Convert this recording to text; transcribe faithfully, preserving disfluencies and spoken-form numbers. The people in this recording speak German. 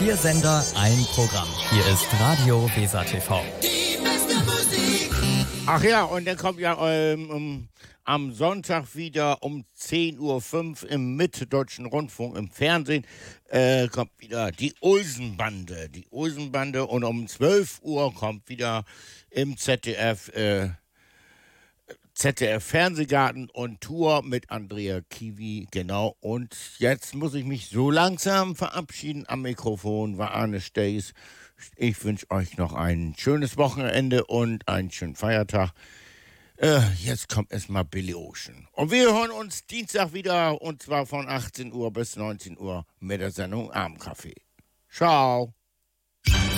Vier Sender, ein Programm. Hier ist Radio Weser T V. Die beste Musik. Ach ja, und dann kommt ja ähm, um, am Sonntag wieder um zehn Uhr fünf im Mitteldeutschen Rundfunk im Fernsehen äh, kommt wieder die Olsenbande. Die Olsenbande und um zwölf Uhr kommt wieder im Z D F äh, Z D F Fernsehgarten und Tour mit Andrea Kiwi, genau. Und jetzt muss ich mich so langsam verabschieden. Am Mikrofon war Arne Stays. Ich wünsche euch noch ein schönes Wochenende und einen schönen Feiertag. Äh, jetzt kommt erstmal Billy Ocean. Und wir hören uns Dienstag wieder, und zwar von achtzehn Uhr bis neunzehn Uhr mit der Sendung Abendkaffee. Ciao.